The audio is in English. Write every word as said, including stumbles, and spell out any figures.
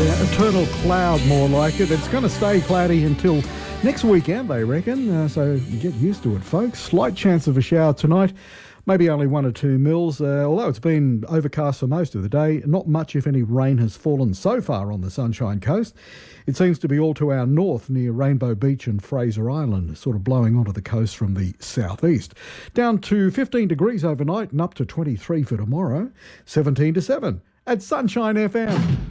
uh, eternal cloud, more like it. It's going to stay cloudy until next weekend, they reckon, uh, so get used to it, folks. Slight chance of a shower tonight, maybe only one or two mils, uh, although it's been overcast for most of the day. Not much, if any, rain has fallen so far on the Sunshine Coast. It seems to be all to our north near Rainbow Beach and Fraser Island, sort of blowing onto the coast from the southeast. Down to fifteen degrees overnight and up to twenty-three for tomorrow, seventeen to seven at Sunshine F M.